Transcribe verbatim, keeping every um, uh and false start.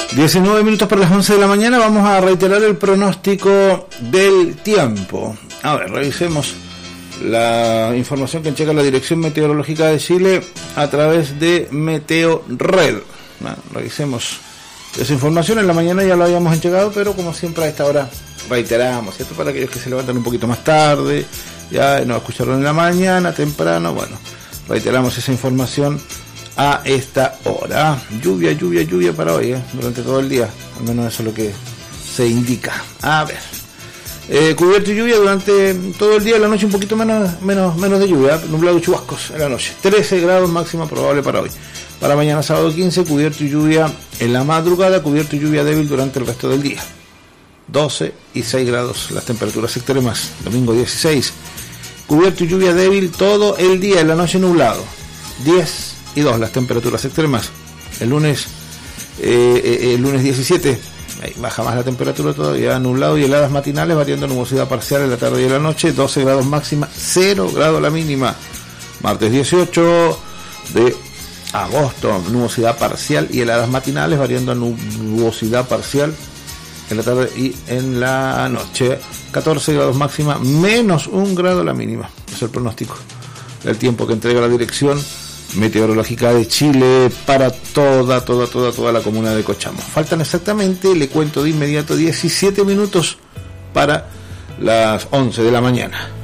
diecinueve minutos para las once de la mañana. Vamos a reiterar el pronóstico del tiempo. A ver, revisemos la información que entrega la Dirección Meteorológica de Chile a través de Meteo Red. Bueno, revisemos esa información. En la mañana ya lo habíamos entregado, pero como siempre a esta hora reiteramos, ¿cierto? Para aquellos que se levantan un poquito más tarde, ya no escucharon en la mañana, temprano, bueno, reiteramos esa información a esta hora. Lluvia, lluvia, lluvia para hoy, ¿eh? Durante todo el día, al menos eso es lo que se indica. A ver, eh, cubierto y lluvia durante todo el día, en la noche un poquito menos menos menos de lluvia, nublado y chubascos en la noche. trece grados máxima probable para hoy. Para mañana sábado quince, cubierto y lluvia en la madrugada, cubierto y lluvia débil durante el resto del día. doce y seis grados las temperaturas extremas. Domingo dieciséis, cubierto y lluvia débil todo el día, en la noche nublado. diez y dos las temperaturas extremas. El lunes eh, eh, el lunes diecisiete, ahí baja más la temperatura todavía, nublado y heladas matinales, variando nubosidad parcial en la tarde y en la noche. Doce grados máxima, cero grados la mínima. Martes dieciocho de agosto, nubosidad parcial y heladas matinales, variando nubosidad parcial en la tarde y en la noche. Catorce grados máxima, menos un grado la mínima. Es el pronóstico del tiempo que entrega la Dirección Meteorológica de Chile para toda, toda, toda, toda la comuna de Cochamo. Faltan exactamente, le cuento de inmediato, diecisiete minutos para las once de la mañana.